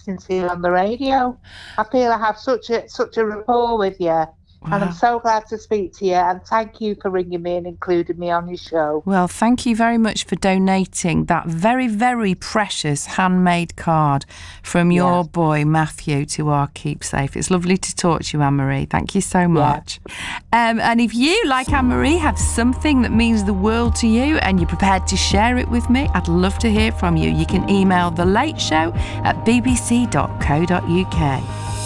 listening to you on the radio. I feel I have such a rapport with you. And I'm so glad to speak to you, and thank you for ringing me and including me on your show. Well, thank you very much for donating that very, very precious handmade card from your boy Matthew to our keepsafe. It's lovely to talk to you, Anne-Marie. Thank you so much. And if you, like Anne-Marie, have something that means the world to you and you're prepared to share it with me, I'd love to hear from you. You can email thelateshow@bbc.co.uk.